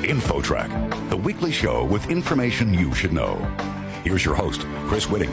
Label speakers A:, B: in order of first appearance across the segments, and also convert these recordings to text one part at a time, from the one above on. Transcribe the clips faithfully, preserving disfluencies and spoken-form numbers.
A: InfoTrack, the weekly show with information you should know. Here's your host, Chris Whitting.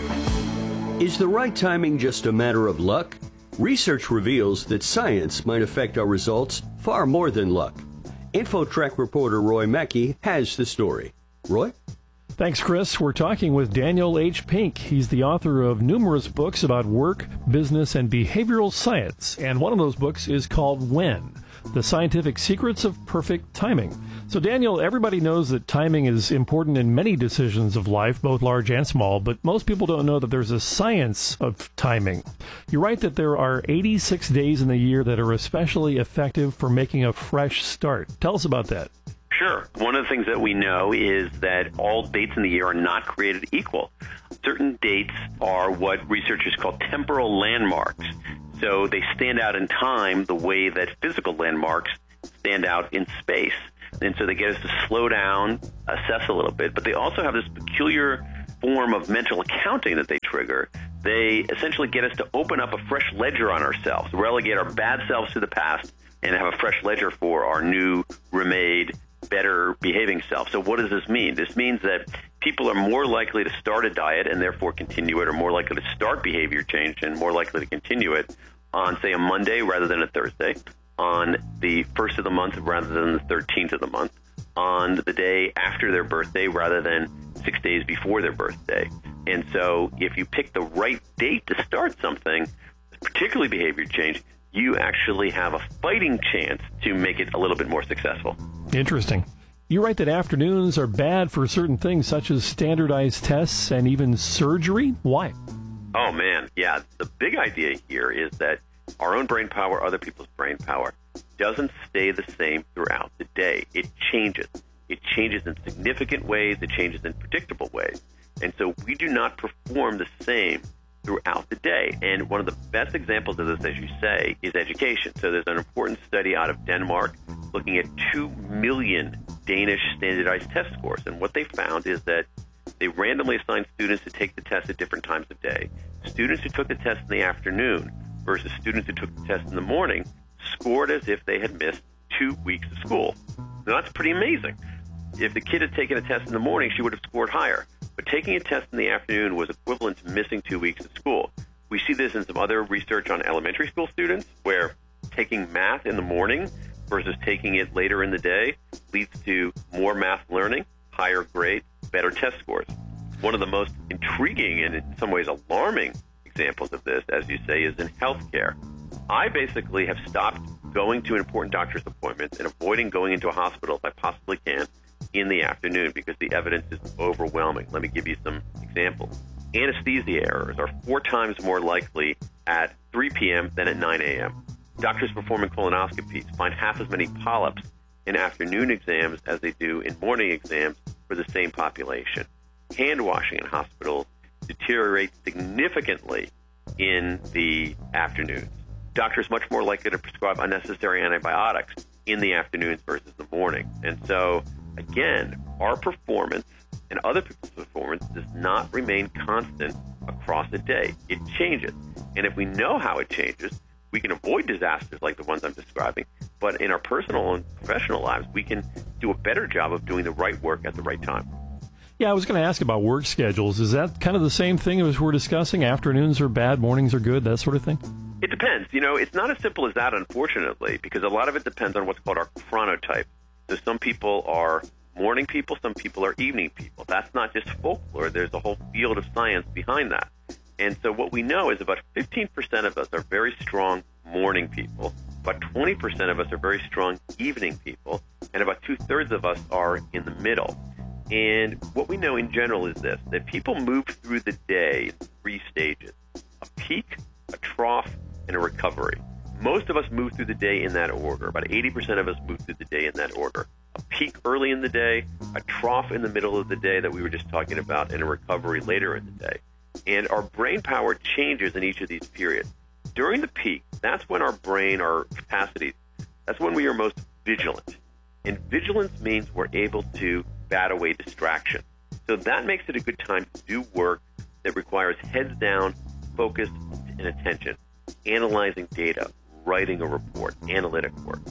B: Is the right timing just a matter of luck? Research reveals that science might affect our results far more than luck. InfoTrack reporter Roy Mackey has the story. Roy?
C: Thanks, Chris. We're talking with Daniel H. Pink. He's the author of numerous books about work, business, and behavioral science. And one of those books is called When: The Scientific Secrets of Perfect Timing. So, Daniel, everybody knows that timing is important in many decisions of life, both large and small, but most people don't know that there's a science of timing. You write that there are eighty-six days in the year that are especially effective for making a fresh start. Tell us about that.
D: Sure. One of the things that we know is that all dates in the year are not created equal. Certain dates are what researchers call temporal landmarks. So they stand out in time the way that physical landmarks stand out in space. And so they get us to slow down, assess a little bit, but they also have this peculiar form of mental accounting that they trigger. They essentially get us to open up a fresh ledger on ourselves, relegate our bad selves to the past, and have a fresh ledger for our new, remade, better behaving self. So what does this mean? This means that people are more likely to start a diet and therefore continue it, or more likely to start behavior change and more likely to continue it on, say, a Monday rather than a Thursday, on the first of the month rather than the thirteenth of the month, on the day after their birthday rather than six days before their birthday. And so if you pick the right date to start something, particularly behavior change, you actually have a fighting chance to make it a little bit more successful.
C: Interesting. You write that afternoons are bad for certain things such as standardized tests and even surgery. Why?
D: Oh, man. Yeah. The big idea here is that our own brain power, other people's brain power, doesn't stay the same throughout the day. It changes. It changes in significant ways. It changes in predictable ways. And so we do not perform the same throughout the day. And one of the best examples of this, as you say, is education. So there's an important study out of Denmark looking at two million Danish standardized test scores. And what they found is that they randomly assigned students to take the test at different times of day. Students who took the test in the afternoon versus students who took the test in the morning scored as if they had missed two weeks of school. Now, that's pretty amazing. If the kid had taken a test in the morning, she would have scored higher. But taking a test in the afternoon was equivalent to missing two weeks of school. We see this in some other research on elementary school students, where taking math in the morning versus taking it later in the day leads to more math learning, higher grades, better test scores. One of the most intriguing and in some ways alarming examples of this, as you say, is in healthcare. I basically have stopped going to important doctor's appointments and avoiding going into a hospital if I possibly can in the afternoon because the evidence is overwhelming. Let me give you some examples. Anesthesia errors are four times more likely at three p.m. than at nine a.m. Doctors performing colonoscopies find half as many polyps in afternoon exams as they do in morning exams for the same population. Hand washing in hospitals deteriorates significantly in the afternoons. Doctors much more likely to prescribe unnecessary antibiotics in the afternoons versus the morning. And so, again, our performance and other people's performance does not remain constant across a day. It changes. And if we know how it changes, we can avoid disasters like the ones I'm describing. But in our personal and professional lives, we can do a better job of doing the right work at the right time.
C: Yeah, I was going to ask about work schedules. Is that kind of the same thing as we're discussing? Afternoons are bad, mornings are good, that sort of thing?
D: It depends. You know, it's not as simple as that, unfortunately, because a lot of it depends on what's called our chronotype. So some people are morning people, some people are evening people. That's not just folklore. There's a whole field of science behind that. And so what we know is about fifteen percent of us are very strong morning people, about twenty percent of us are very strong evening people, and about two-thirds of us are in the middle. And what we know in general is this, that people move through the day in three stages: a peak, a trough, and a recovery. Most of us move through the day in that order. About eighty percent of us move through the day in that order. A peak early in the day, a trough in the middle of the day that we were just talking about, and a recovery later in the day. And our brain power changes in each of these periods. During the peak, that's when our brain, our capacities, that's when we are most vigilant. And vigilance means we're able to bat away distraction. So that makes it a good time to do work that requires heads down, focus, and attention, analyzing data, writing a report, analytic work.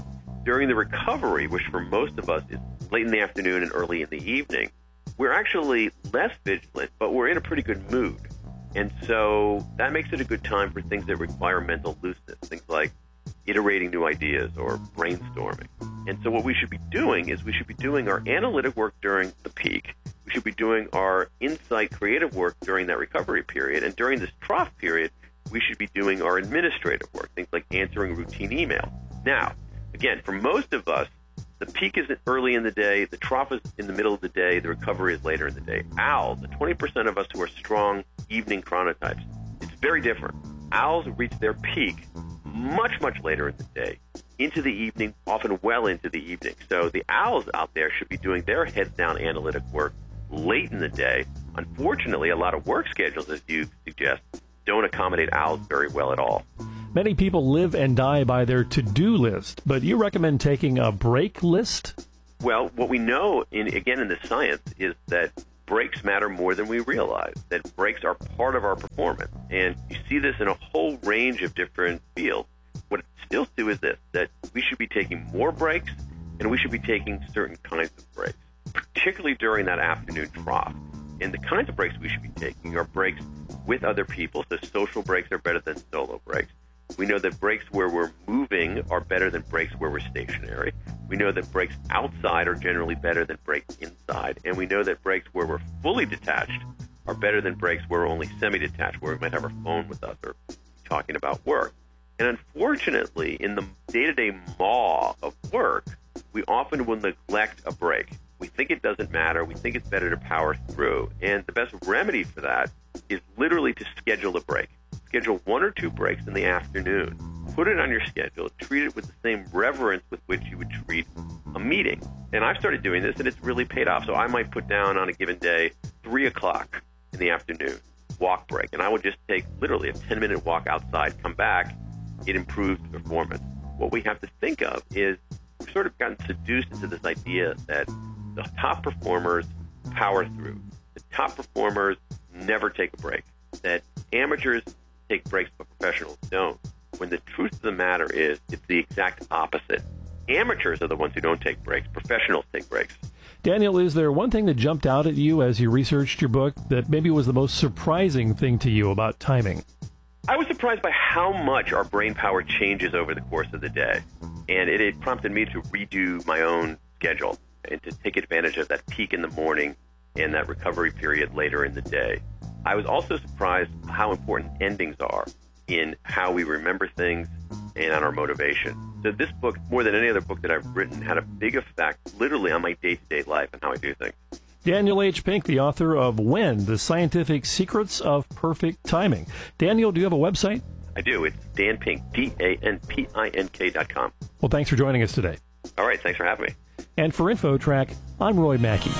D: during the recovery, which for most of us is late in the afternoon and early in the evening, we're actually less vigilant, but we're in a pretty good mood. And so that makes it a good time for things that require mental looseness, things like iterating new ideas or brainstorming. And so what we should be doing is we should be doing our analytic work during the peak. We should be doing our insight creative work during that recovery period. And during this trough period, we should be doing our administrative work, things like answering routine email. Now, again, for most of us, the peak is early in the day, the trough is in the middle of the day, the recovery is later in the day. Owls, the twenty percent of us who are strong evening chronotypes, it's very different. Owls reach their peak much, much later in the day, into the evening, often well into the evening. So the owls out there should be doing their heads-down analytic work late in the day. Unfortunately, a lot of work schedules, as you suggest, don't accommodate owls very well at all.
C: Many people live and die by their to-do list, but you recommend taking a break list?
D: Well, what we know, in, again, in the science, is that breaks matter more than we realize, that breaks are part of our performance. And you see this in a whole range of different fields. What it stills to is this, that we should be taking more breaks, and we should be taking certain kinds of breaks, particularly during that afternoon trough. And the kinds of breaks we should be taking are breaks with other people, so social breaks are better than solo breaks. We know that breaks where we're moving are better than breaks where we're stationary. We know that breaks outside are generally better than breaks inside. And we know that breaks where we're fully detached are better than breaks where we're only semi-detached, where we might have our phone with us or talking about work. And unfortunately, in the day-to-day maw of work, we often will neglect a break. We think it doesn't matter. We think it's better to power through. And the best remedy for that is literally to schedule a break. Schedule one or two breaks in the afternoon. Put it on your schedule. Treat it with the same reverence with which you would treat a meeting. And I've started doing this, and it's really paid off. So I might put down on a given day three o'clock in the afternoon, walk break. And I would just take literally a ten-minute walk outside, come back. It improves performance. What we have to think of is we've sort of gotten seduced into this idea that the top performers power through. The top performers never take a break. That amateurs take breaks, but professionals don't. When the truth of the matter is, it's the exact opposite. Amateurs are the ones who don't take breaks. Professionals take breaks.
C: Daniel, is there one thing that jumped out at you as you researched your book that maybe was the most surprising thing to you about timing?
D: I was surprised by how much our brain power changes over the course of the day. And it, it prompted me to redo my own schedule and to take advantage of that peak in the morning and that recovery period later in the day. I was also surprised how important endings are in how we remember things and on our motivation. So this book, more than any other book that I've written, had a big effect literally on my day-to-day life and how I do things.
C: Daniel H. Pink, the author of When, The Scientific Secrets of Perfect Timing. Daniel, do you have a website?
D: I do. It's Dan Pink, D A N P I N K dot com.
C: Well, thanks for joining us today.
D: All right. Thanks for having me.
C: And for InfoTrack, I'm Roy Mackey.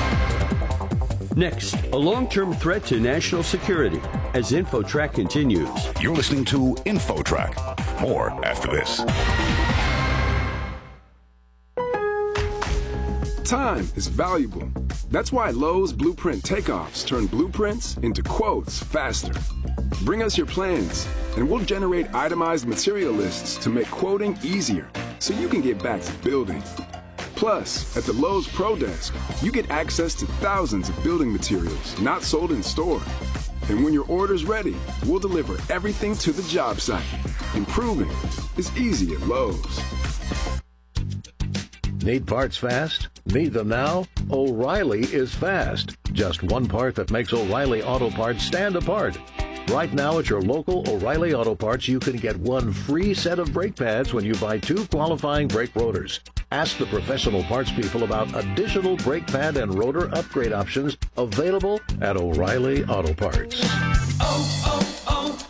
B: Next, a long-term threat to national security as InfoTrack continues.
A: You're listening to InfoTrack. More after this.
E: Time is valuable. That's why Lowe's Blueprint Takeoffs turn blueprints into quotes faster. Bring us your plans, and we'll generate itemized material lists to make quoting easier so you can get back to building. Plus, at the Lowe's Pro Desk, you get access to thousands of building materials not sold in store. And when your order's ready, we'll deliver everything to the job site. Improving is easy at Lowe's.
F: Need parts fast? Need them now? O'Reilly is fast. Just one part that makes O'Reilly Auto Parts stand apart. Right now at your local O'Reilly Auto Parts, you can get one free set of brake pads when you buy two qualifying brake rotors. Ask the professional parts people about additional brake pad and rotor upgrade options available at O'Reilly Auto Parts.
G: Oh,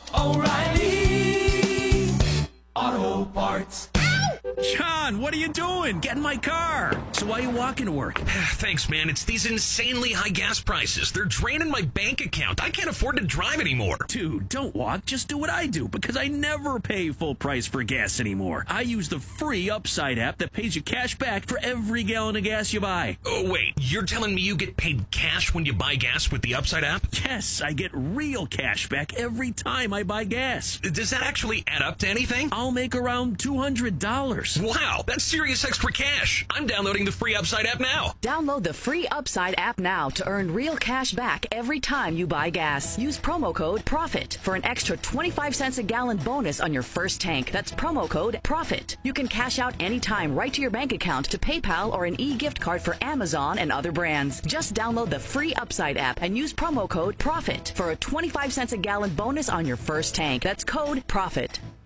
G: oh, oh, O'Reilly Auto Parts.
H: John, what are you doing? Get in my car. So why are you walking to work?
I: Thanks, man. It's these insanely high gas prices. They're draining my bank account. I can't afford to drive anymore.
H: Dude, don't walk. Just do what I do, because I never pay full price for gas anymore. I use the free Upside app that pays you cash back for every gallon of gas you buy.
I: Oh, wait. You're telling me you get paid cash when you buy gas with the Upside app?
H: Yes, I get real cash back every time I buy gas.
I: Does that actually add up to anything?
H: I'll make around two hundred dollars.
I: dollars. Wow, that's serious extra cash. I'm downloading the free Upside app now.
J: Download the free Upside app now to earn real cash back every time you buy gas. Use promo code PROFIT for an extra twenty-five cents a gallon bonus on your first tank. That's promo code PROFIT. You can cash out anytime right to your bank account, to PayPal, or an e-gift card for Amazon and other brands. Just download the free Upside app and use promo code PROFIT for a twenty-five cents a gallon bonus on your first tank. That's code PROFIT.